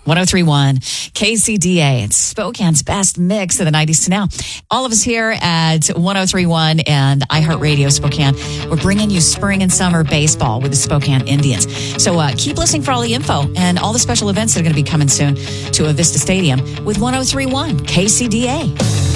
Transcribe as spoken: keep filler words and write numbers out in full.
one oh three point one K C D A. It's Spokane's best mix of the nineties to now. All of us here at one oh three point one and iHeartRadio Spokane, we're bringing you spring and summer baseball with the Spokane Indians. So uh, keep listening for all the info and all the special events that are going to be coming soon to Avista Stadium with one oh three point one K C D A.